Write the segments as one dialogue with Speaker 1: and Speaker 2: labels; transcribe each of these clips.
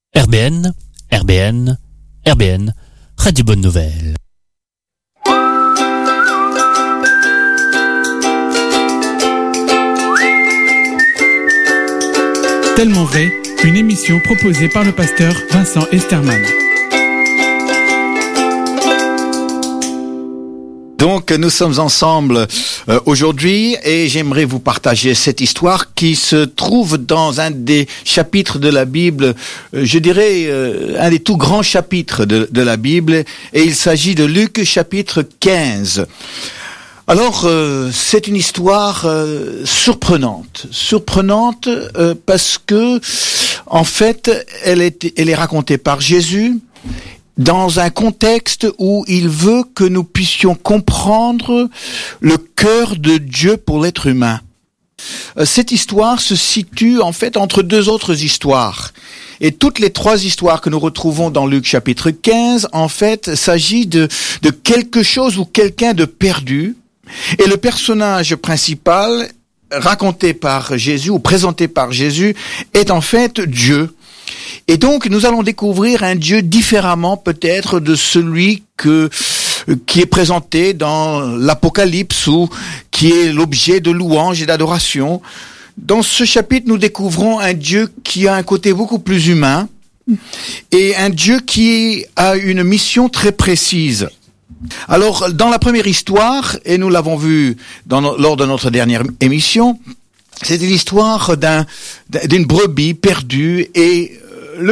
Speaker 1: RBN, RBN, RBN, Radio Bonne Nouvelle.
Speaker 2: Tellement vrai, une émission proposée par le pasteur Vincent Esterman.
Speaker 3: Donc nous sommes ensemble aujourd'hui et j'aimerais vous partager cette histoire qui se trouve dans un des chapitres de la Bible, je dirais un des tout grands chapitres de la Bible, et il s'agit de Luc chapitre 15. Alors c'est une histoire surprenante parce que en fait elle est racontée par Jésus dans un contexte où il veut que nous puissions comprendre le cœur de Dieu pour l'être humain. Cette histoire se situe en fait entre deux autres histoires. Et toutes les trois histoires que nous retrouvons dans Luc chapitre 15, en fait, s'agit de quelque chose ou quelqu'un de perdu. Et le personnage principal, raconté par Jésus ou présenté par Jésus, est en fait Dieu. Et donc, nous allons découvrir un Dieu différemment peut-être de celui qui est présenté dans l'Apocalypse ou qui est l'objet de louange et d'adoration. Dans ce chapitre, nous découvrons un Dieu qui a un côté beaucoup plus humain et un Dieu qui a une mission très précise. Alors, dans la première histoire, et nous l'avons vu lors de notre dernière émission, c'était l'histoire d'une brebis perdue et le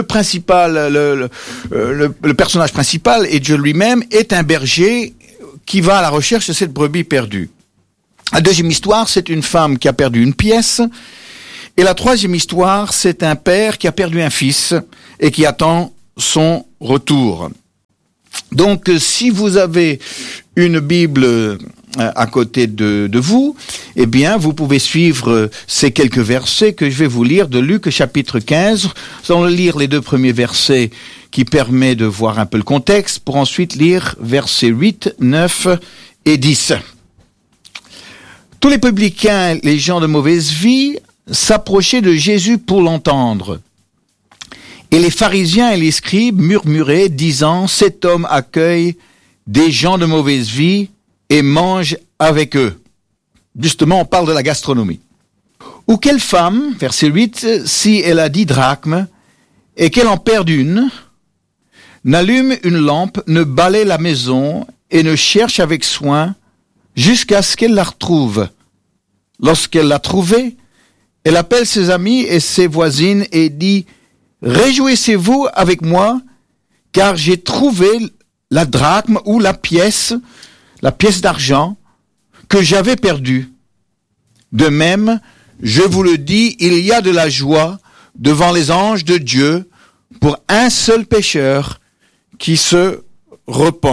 Speaker 3: personnage principal, et Dieu lui-même, est un berger qui va à la recherche de cette brebis perdue. La deuxième histoire, c'est une femme qui a perdu une pièce. Et la troisième histoire, c'est un père qui a perdu un fils et qui attend son retour. Donc, si vous avez une Bible à côté de vous, eh bien, vous pouvez suivre ces quelques versets que je vais vous lire de Luc chapitre 15. Nous allons lire les deux premiers versets qui permettent de voir un peu le contexte, pour ensuite lire versets 8, 9 et 10. Tous les publicains, les gens de mauvaise vie, s'approchaient de Jésus pour l'entendre. Et les pharisiens et les scribes murmuraient, disant, « Cet homme accueille des gens de mauvaise vie et mange avec eux. » Justement, on parle de la gastronomie. Ou quelle femme, verset 8, si elle a 10 drachmes et qu'elle en perd une, n'allume une lampe, ne balaie la maison et ne cherche avec soin jusqu'à ce qu'elle la retrouve. Lorsqu'elle l'a trouvée, elle appelle ses amis et ses voisines et dit, « Réjouissez-vous avec moi, car j'ai trouvé la drachme ou la pièce d'argent que j'avais perdue. De même, je vous le dis, il y a de la joie devant les anges de Dieu pour un seul pécheur qui se repent. »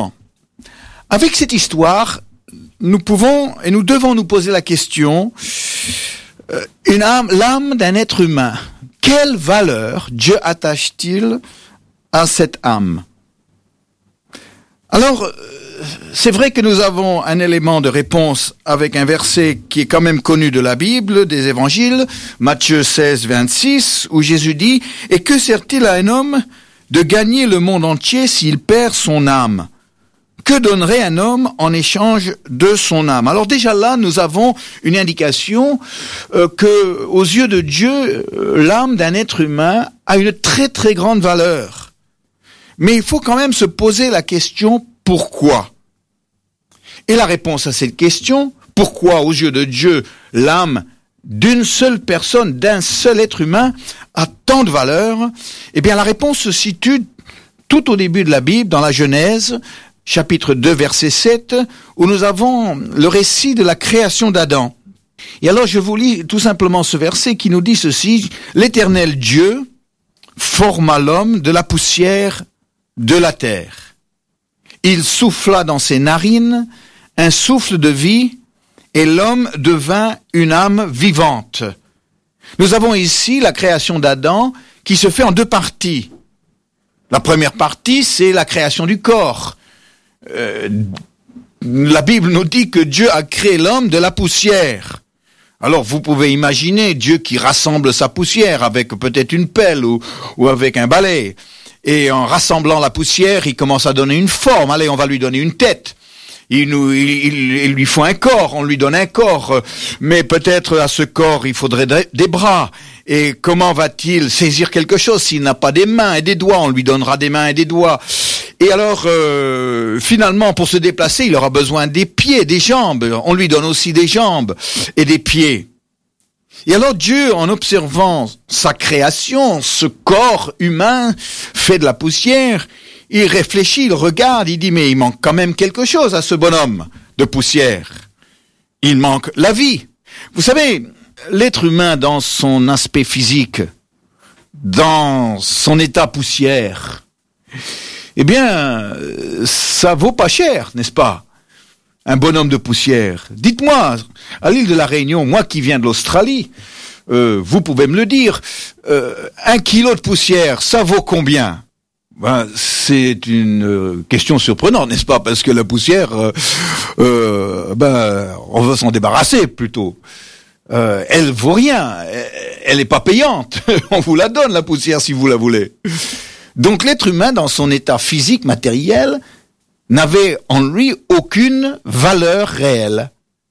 Speaker 3: Avec cette histoire, nous pouvons et nous devons nous poser la question, l'âme d'un être humain, quelle valeur Dieu attache-t-il à cette âme? Alors, c'est vrai que nous avons un élément de réponse avec un verset qui est quand même connu de la Bible, des évangiles, Matthieu 16, 26, où Jésus dit « Et que sert-il à un homme de gagner le monde entier s'il perd son âme ? Que donnerait un homme en échange de son âme ?» Alors déjà là, nous avons une indication que, aux yeux de Dieu, l'âme d'un être humain a une très très grande valeur. Mais il faut quand même se poser la question « Pourquoi ?» Et la réponse à cette question, pourquoi aux yeux de Dieu, l'âme d'une seule personne, d'un seul être humain, a tant de valeur? Eh bien, la réponse se situe tout au début de la Bible, dans la Genèse, chapitre 2, verset 7, où nous avons le récit de la création d'Adam. Et alors, je vous lis tout simplement ce verset qui nous dit ceci, « L'Éternel Dieu forma l'homme de la poussière de la terre. Il souffla dans ses narines un souffle de vie, et l'homme devint une âme vivante. » Nous avons ici la création d'Adam qui se fait en deux parties. La première partie, c'est la création du corps. La Bible nous dit que Dieu a créé l'homme de la poussière. Alors vous pouvez imaginer Dieu qui rassemble sa poussière avec peut-être une pelle ou avec un balai. Et en rassemblant la poussière, il commence à donner une forme. Allez, on va lui donner une tête. Il lui faut un corps, on lui donne un corps. Mais peut-être à ce corps, il faudrait des bras. Et comment va-t-il saisir quelque chose s'il n'a pas des mains et des doigts? On lui donnera des mains et des doigts. Et alors, finalement, pour se déplacer, il aura besoin des pieds, des jambes. On lui donne aussi des jambes et des pieds. Et alors Dieu, en observant sa création, ce corps humain fait de la poussière, il réfléchit, il regarde, il dit, mais il manque quand même quelque chose à ce bonhomme de poussière. Il manque la vie. Vous savez, l'être humain dans son aspect physique, dans son état poussière, eh bien, ça vaut pas cher, n'est-ce pas? Un bonhomme de poussière. Dites-moi, à l'île de la Réunion, moi qui viens de l'Australie, vous pouvez me le dire, 1 kilo de poussière, ça vaut combien? Ben, c'est une question surprenante, n'est-ce pas? Parce que la poussière, on veut s'en débarrasser plutôt. Elle vaut rien, elle est pas payante. On vous la donne la poussière si vous la voulez. Donc l'être humain, dans son état physique, matériel, n'avait en lui aucune valeur réelle.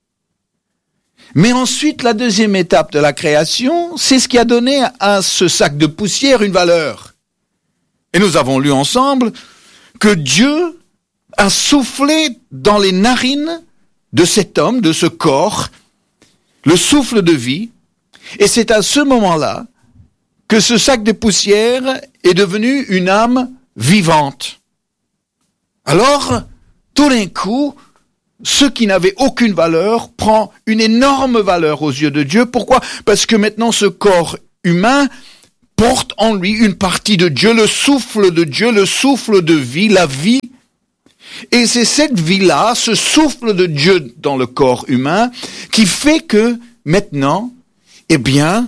Speaker 3: Mais ensuite, la deuxième étape de la création, c'est ce qui a donné à ce sac de poussière une valeur. Et nous avons lu ensemble que Dieu a soufflé dans les narines de cet homme, de ce corps, le souffle de vie, et c'est à ce moment-là que ce sac de poussière est devenu une âme vivante. Alors, tout d'un coup, ce qui n'avait aucune valeur prend une énorme valeur aux yeux de Dieu. Pourquoi? Parce que maintenant ce corps humain porte en lui une partie de Dieu, le souffle de vie, la vie. Et c'est cette vie-là, ce souffle de Dieu dans le corps humain, qui fait que maintenant, eh bien,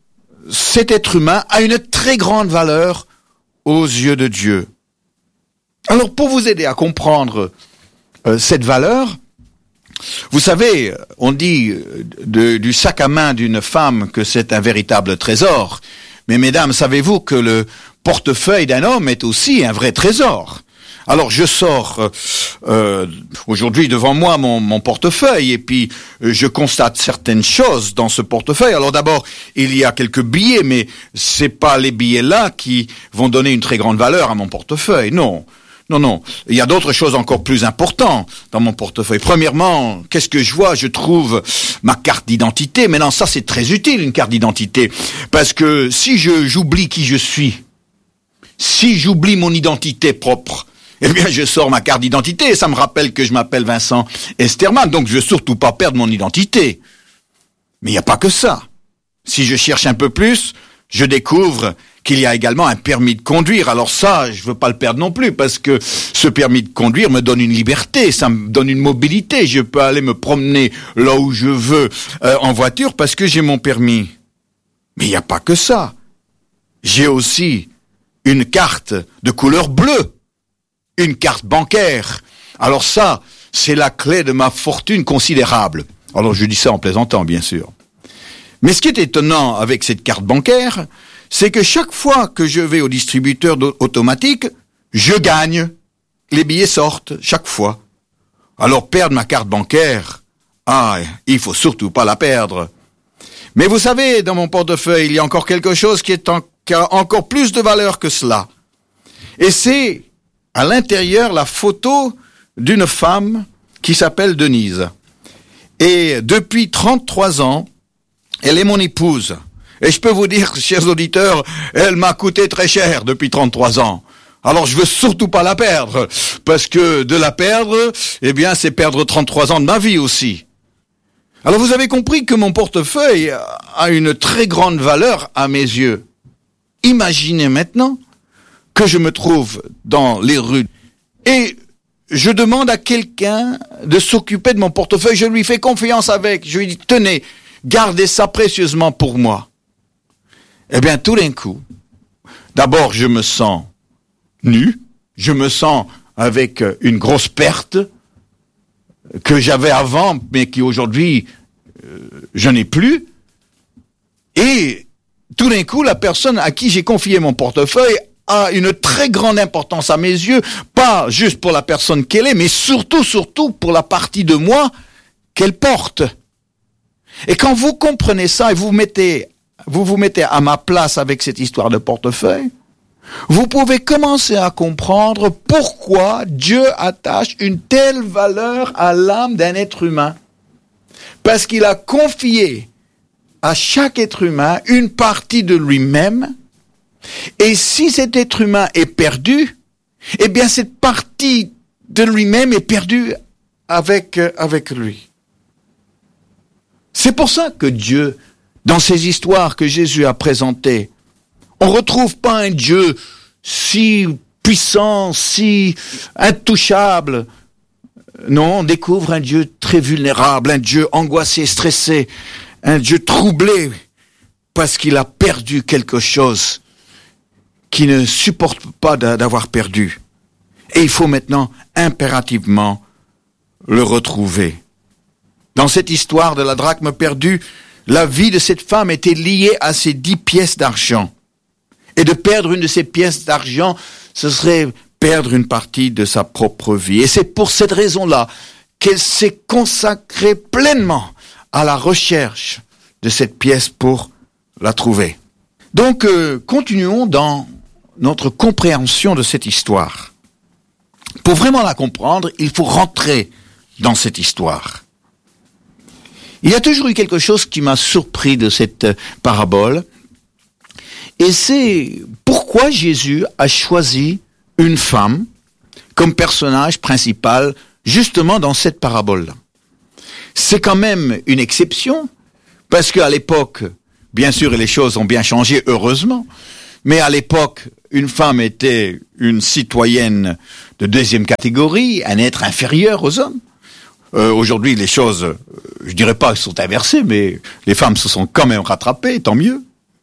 Speaker 3: cet être humain a une très grande valeur aux yeux de Dieu. Alors, pour vous aider à comprendre cette valeur, vous savez, on dit du sac à main d'une femme que c'est un véritable trésor. Mais mesdames, savez-vous que le portefeuille d'un homme est aussi un vrai trésor? Alors je sors aujourd'hui devant moi mon portefeuille et puis je constate certaines choses dans ce portefeuille. Alors d'abord, il y a quelques billets, mais c'est pas les billets-là qui vont donner une très grande valeur à mon portefeuille. Non. Il y a d'autres choses encore plus importantes dans mon portefeuille. Premièrement, qu'est-ce que je vois? Je trouve ma carte d'identité. Maintenant, ça, c'est très utile, une carte d'identité. Parce que si j'oublie qui je suis, si j'oublie mon identité propre, eh bien, je sors ma carte d'identité et ça me rappelle que je m'appelle Vincent Esterman. Donc, je veux surtout pas perdre mon identité. Mais il n'y a pas que ça. Si je cherche un peu plus, je découvre qu'il y a également un permis de conduire. Alors ça, je veux pas le perdre non plus, parce que ce permis de conduire me donne une liberté, ça me donne une mobilité. Je peux aller me promener là où je veux en voiture parce que j'ai mon permis. Mais il n'y a pas que ça. J'ai aussi une carte de couleur bleue, une carte bancaire. Alors ça, c'est la clé de ma fortune considérable. Alors je dis ça en plaisantant, bien sûr. Mais ce qui est étonnant avec cette carte bancaire, c'est que chaque fois que je vais au distributeur automatique, je gagne. Les billets sortent chaque fois. Alors perdre ma carte bancaire, il faut surtout pas la perdre. Mais vous savez, dans mon portefeuille, il y a encore quelque chose qui a encore plus de valeur que cela. Et c'est à l'intérieur la photo d'une femme qui s'appelle Denise. Et depuis 33 ans, elle est mon épouse. Et je peux vous dire, chers auditeurs, elle m'a coûté très cher depuis 33 ans. Alors je veux surtout pas la perdre, parce que de la perdre, eh bien, c'est perdre 33 ans de ma vie aussi. Alors vous avez compris que mon portefeuille a une très grande valeur à mes yeux. Imaginez maintenant que je me trouve dans les rues et je demande à quelqu'un de s'occuper de mon portefeuille, je lui fais confiance avec, je lui dis, tenez, gardez ça précieusement pour moi. Eh bien, tout d'un coup, d'abord, je me sens nu, je me sens avec une grosse perte que j'avais avant, mais qui aujourd'hui je n'ai plus. Et tout d'un coup, la personne à qui j'ai confié mon portefeuille a une très grande importance à mes yeux, pas juste pour la personne qu'elle est, mais surtout pour la partie de moi qu'elle porte. Et quand vous comprenez ça et vous vous mettez à ma place avec cette histoire de portefeuille, vous pouvez commencer à comprendre pourquoi Dieu attache une telle valeur à l'âme d'un être humain. Parce qu'il a confié à chaque être humain une partie de lui-même. Et si cet être humain est perdu, eh bien cette partie de lui-même est perdue avec lui. C'est pour ça que Dieu, dans ces histoires que Jésus a présentées, on retrouve pas un Dieu si puissant, si intouchable. Non, on découvre un Dieu très vulnérable, un Dieu angoissé, stressé, un Dieu troublé parce qu'il a perdu quelque chose qui ne supporte pas d'avoir perdu. Et il faut maintenant impérativement le retrouver. Dans cette histoire de la drachme perdue, la vie de cette femme était liée à ces 10 pièces d'argent. Et de perdre une de ces pièces d'argent, ce serait perdre une partie de sa propre vie. Et c'est pour cette raison-là qu'elle s'est consacrée pleinement à la recherche de cette pièce pour la trouver. Donc, continuons dans notre compréhension de cette histoire. Pour vraiment la comprendre, il faut rentrer dans cette histoire. Il y a toujours eu quelque chose qui m'a surpris de cette parabole, et c'est pourquoi Jésus a choisi une femme comme personnage principal justement dans cette parabole-là. C'est quand même une exception, parce qu'à l'époque, bien sûr, les choses ont bien changé, heureusement, mais à l'époque, une femme était une citoyenne de 2e catégorie, un être inférieur aux hommes. Aujourd'hui, les choses, je dirais pas qu'elles sont inversées, mais les femmes se sont quand même rattrapées, tant mieux.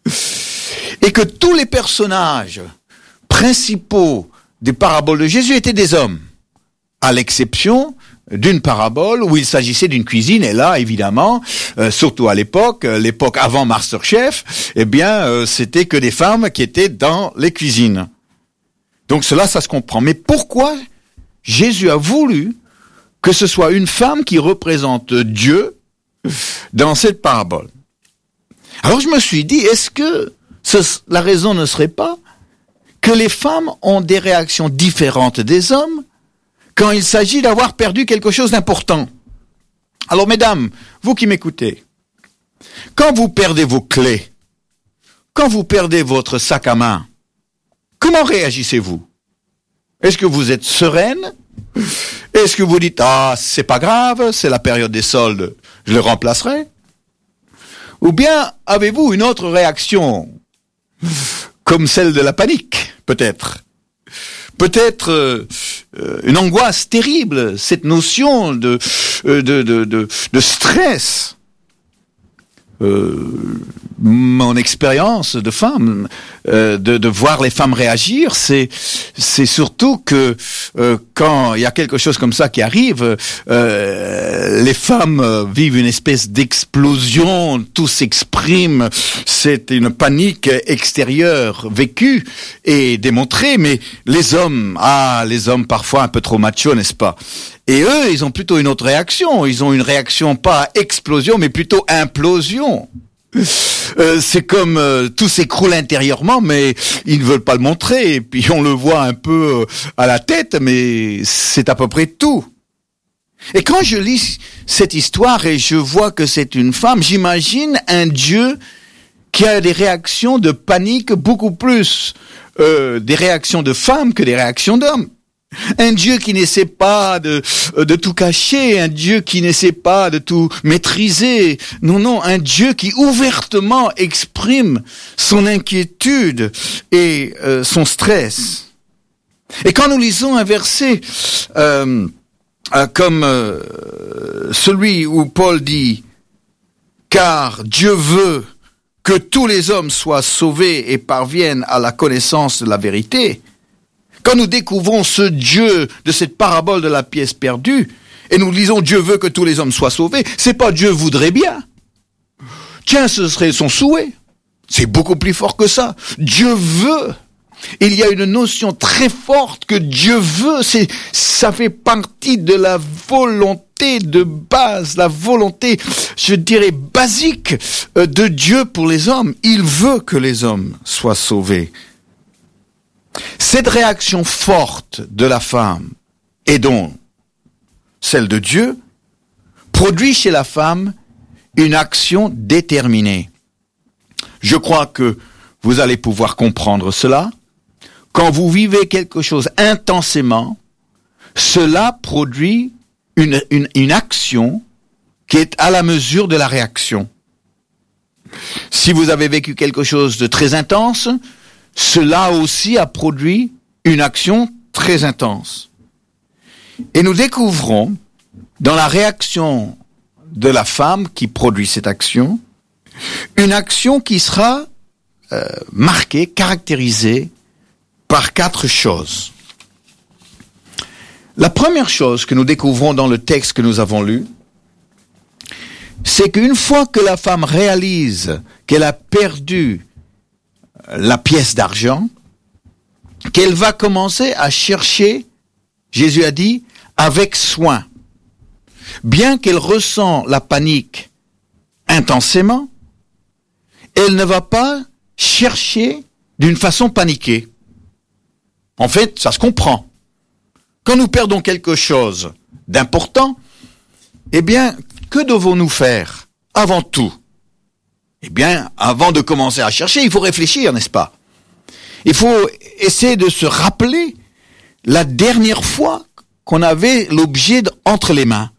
Speaker 3: Et que tous les personnages principaux des paraboles de Jésus étaient des hommes, à l'exception d'une parabole où il s'agissait d'une cuisine, et là, évidemment, surtout à l'époque avant MasterChef, eh bien, c'était que des femmes qui étaient dans les cuisines. Donc cela, ça se comprend. Mais pourquoi Jésus a voulu que ce soit une femme qui représente Dieu dans cette parabole? Alors je me suis dit, est-ce que la raison ne serait pas que les femmes ont des réactions différentes des hommes quand il s'agit d'avoir perdu quelque chose d'important? Alors mesdames, vous qui m'écoutez, quand vous perdez vos clés, quand vous perdez votre sac à main, comment réagissez-vous? Est-ce que vous êtes sereine? Est-ce que vous dites, c'est pas grave, c'est la période des soldes, je le remplacerai? Ou bien avez-vous une autre réaction, comme celle de la panique, peut-être? Peut-être une angoisse terrible, cette notion de stress. Mon expérience de femme, de voir les femmes réagir, c'est surtout que quand il y a quelque chose comme ça qui arrive, les femmes vivent une espèce d'explosion, tout s'exprime, c'est une panique extérieure vécue et démontrée, mais les hommes parfois un peu trop machos, n'est-ce pas? Et eux, ils ont plutôt une autre réaction. Ils ont une réaction pas explosion, mais plutôt implosion. C'est comme tout s'écroule intérieurement, mais ils ne veulent pas le montrer. Et puis on le voit un peu à la tête, mais c'est à peu près tout. Et quand je lis cette histoire et je vois que c'est une femme, j'imagine un Dieu qui a des réactions de panique beaucoup plus des réactions de femmes que des réactions d'hommes. Un Dieu qui n'essaie pas de tout cacher, un Dieu qui n'essaie pas de tout maîtriser. Non, un Dieu qui ouvertement exprime son inquiétude et son stress. Et quand nous lisons un verset comme celui où Paul dit « Car Dieu veut que tous les hommes soient sauvés et parviennent à la connaissance de la vérité », quand nous découvrons ce Dieu de cette parabole de la pièce perdue, et nous lisons Dieu veut que tous les hommes soient sauvés, c'est pas Dieu voudrait bien. Tiens, ce serait son souhait. C'est beaucoup plus fort que ça. Dieu veut. Il y a une notion très forte que Dieu veut. Ça fait partie de la volonté de base, la volonté, je dirais, basique de Dieu pour les hommes. Il veut que les hommes soient sauvés. Cette réaction forte de la femme, et donc celle de Dieu, produit chez la femme une action déterminée. Je crois que vous allez pouvoir comprendre cela. Quand vous vivez quelque chose intensément, cela produit une action qui est à la mesure de la réaction. Si vous avez vécu quelque chose de très intense, cela aussi a produit une action très intense. Et nous découvrons dans la réaction de la femme qui produit cette action, une action qui sera marquée, caractérisée par 4 choses. La première chose que nous découvrons dans le texte que nous avons lu, c'est qu'une fois que la femme réalise qu'elle a perdu la pièce d'argent, qu'elle va commencer à chercher, Jésus a dit, avec soin. Bien qu'elle ressent la panique intensément, elle ne va pas chercher d'une façon paniquée. En fait, ça se comprend. Quand nous perdons quelque chose d'important, eh bien, que devons-nous faire avant tout? Eh bien, avant de commencer à chercher, il faut réfléchir, n'est-ce pas? Il faut essayer de se rappeler la dernière fois qu'on avait l'objet entre les mains.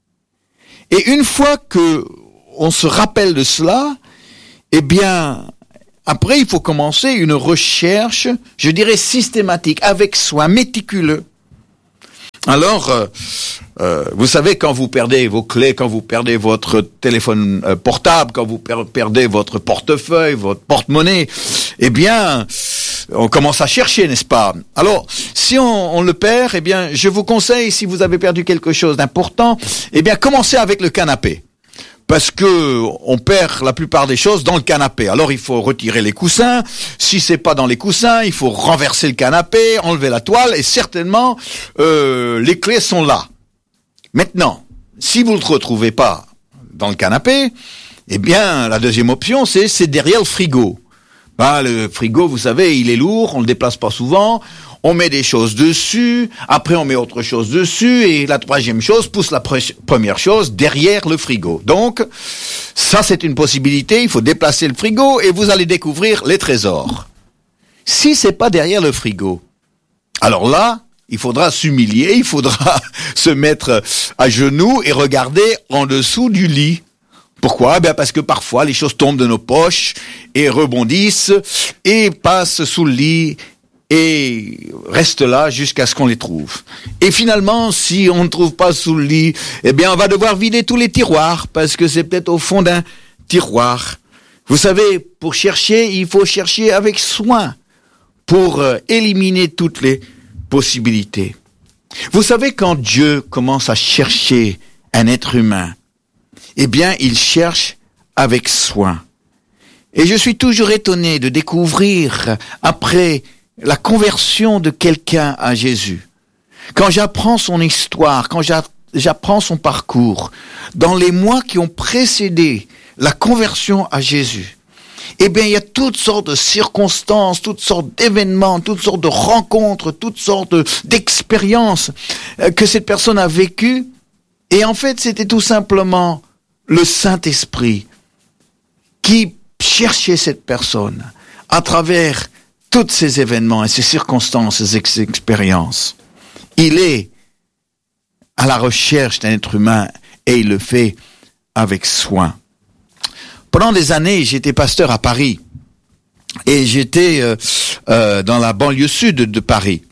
Speaker 3: Et une fois que on se rappelle de cela, eh bien, après, il faut commencer une recherche, je dirais systématique, avec soin, méticuleux. Alors, vous savez, quand vous perdez vos clés, quand vous perdez votre téléphone portable, quand vous perdez votre portefeuille, votre porte-monnaie, eh bien, on commence à chercher, n'est-ce pas? Alors, si on le perd, eh bien, je vous conseille, si vous avez perdu quelque chose d'important, eh bien, commencez avec le canapé. Parce que on perd la plupart des choses dans le canapé. Alors il faut retirer les coussins. Si c'est pas dans les coussins, il faut renverser le canapé, enlever la toile, et certainement les clés sont là. Maintenant, si vous ne le retrouvez pas dans le canapé, eh bien la deuxième option c'est derrière le frigo. Le frigo, vous savez, il est lourd, on le déplace pas souvent. On met des choses dessus, après on met autre chose dessus, et la troisième chose pousse la première chose derrière le frigo. Donc, ça c'est une possibilité, il faut déplacer le frigo et vous allez découvrir les trésors. Si c'est pas derrière le frigo, alors là, il faudra s'humilier, il faudra se mettre à genoux et regarder en dessous du lit. Pourquoi? Parce que parfois les choses tombent de nos poches et rebondissent et passent sous le lit et reste là jusqu'à ce qu'on les trouve. Et finalement, si on ne trouve pas sous le lit, eh bien, on va devoir vider tous les tiroirs, parce que c'est peut-être au fond d'un tiroir. Vous savez, pour chercher, il faut chercher avec soin, pour éliminer toutes les possibilités. Vous savez, quand Dieu commence à chercher un être humain, eh bien, il cherche avec soin. Et je suis toujours étonné de découvrir, après la conversion de quelqu'un à Jésus, quand j'apprends son histoire, quand j'apprends son parcours, dans les mois qui ont précédé la conversion à Jésus, eh bien, il y a toutes sortes de circonstances, toutes sortes d'événements, toutes sortes de rencontres, toutes sortes d'expériences que cette personne a vécues. Et en fait, c'était tout simplement le Saint-Esprit qui cherchait cette personne à travers tous ces événements et ces circonstances et ces expériences. Il est à la recherche d'un être humain et il le fait avec soin. Pendant des années, j'étais pasteur à Paris et j'étais dans la banlieue sud de Paris.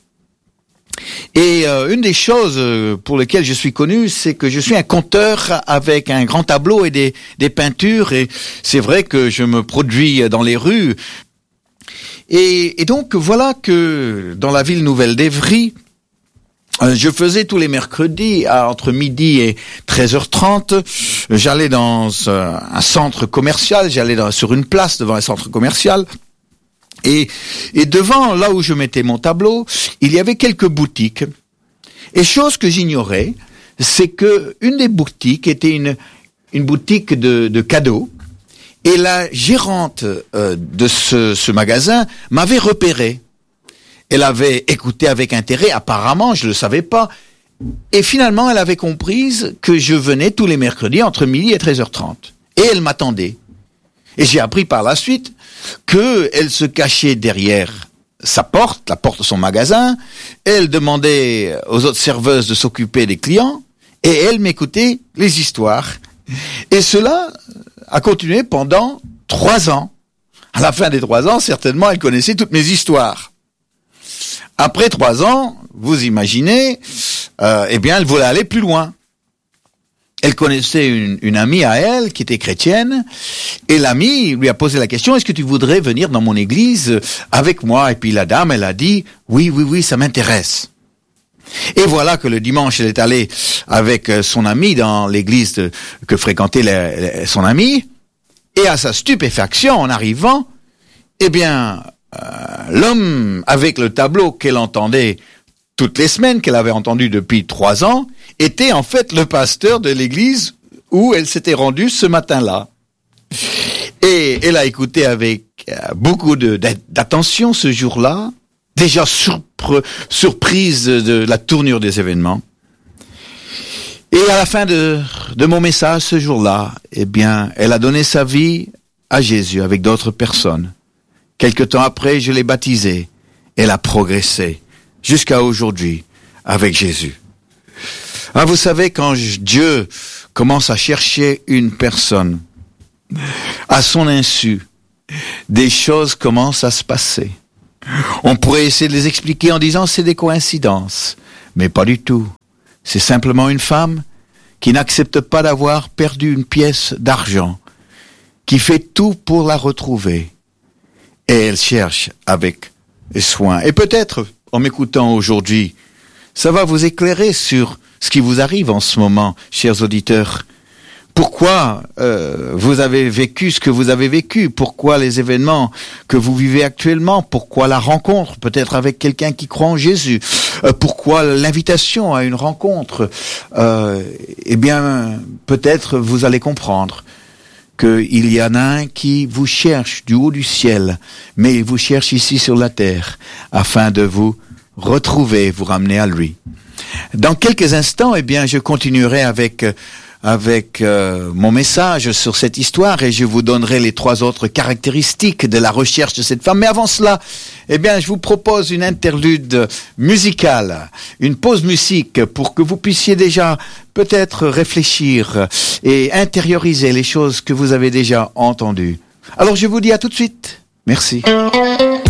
Speaker 3: Et une des choses pour lesquelles je suis connu, c'est que je suis un conteur avec un grand tableau et des peintures, et c'est vrai que je me produis dans les rues. Et donc voilà que dans la ville nouvelle d'Évry, je faisais tous les mercredis, entre midi et 13h30, j'allais dans un centre commercial, sur une place devant un centre commercial, et devant, là où je mettais mon tableau, il y avait quelques boutiques. Et chose que j'ignorais, c'est que une des boutiques était une boutique de cadeaux, et la gérante de ce magasin m'avait repéré. Elle avait écouté avec intérêt, apparemment, je ne le savais pas. Et finalement, elle avait comprise que je venais tous les mercredis entre midi et 13h30. Et elle m'attendait. Et j'ai appris par la suite qu'elle se cachait derrière sa porte, la porte de son magasin. Elle demandait aux autres serveuses de s'occuper des clients. Et elle m'écoutait les histoires. Et cela a continué pendant 3 ans. À la fin des 3 ans, certainement, elle connaissait toutes mes histoires. Après 3 ans, vous imaginez, elle voulait aller plus loin. Elle connaissait une amie à elle qui était chrétienne, et l'amie lui a posé la question, est-ce que tu voudrais venir dans mon église avec moi? Et puis la dame, elle a dit, oui, ça m'intéresse. Et voilà que le dimanche, elle est allée avec son amie dans l'église que fréquentait son amie, et à sa stupéfaction, en arrivant, l'homme avec le tableau qu'elle entendait toutes les semaines, qu'elle avait entendu depuis 3 ans, était en fait le pasteur de l'église où elle s'était rendue ce matin-là. Et elle a écouté avec beaucoup d'attention ce jour-là, déjà surprise de la tournure des événements. Et à la fin de mon message ce jour-là, elle a donné sa vie à Jésus avec d'autres personnes. Quelque temps après, je l'ai baptisée. Elle a progressé jusqu'à aujourd'hui avec Jésus. Vous savez, quand Dieu commence à chercher une personne, à son insu, des choses commencent à se passer. On pourrait essayer de les expliquer en disant c'est des coïncidences, mais pas du tout. C'est simplement une femme qui n'accepte pas d'avoir perdu une pièce d'argent, qui fait tout pour la retrouver. Et elle cherche avec soin. Et peut-être, en m'écoutant aujourd'hui, ça va vous éclairer sur ce qui vous arrive en ce moment, chers auditeurs. Pourquoi vous avez vécu ce que vous avez vécu? Pourquoi les événements que vous vivez actuellement? Pourquoi la rencontre, peut-être avec quelqu'un qui croit en Jésus? Pourquoi l'invitation à une rencontre? Peut-être vous allez comprendre qu'il y en a un qui vous cherche du haut du ciel, mais il vous cherche ici sur la terre, afin de vous retrouver, vous ramener à lui. Dans quelques instants, je continuerai avec mon message sur cette histoire, et je vous donnerai les 3 autres caractéristiques de la recherche de cette femme. Mais avant cela, je vous propose une interlude musicale, une pause musique, pour que vous puissiez déjà peut-être réfléchir et intérioriser les choses que vous avez déjà entendues. Alors je vous dis à tout de suite. Merci.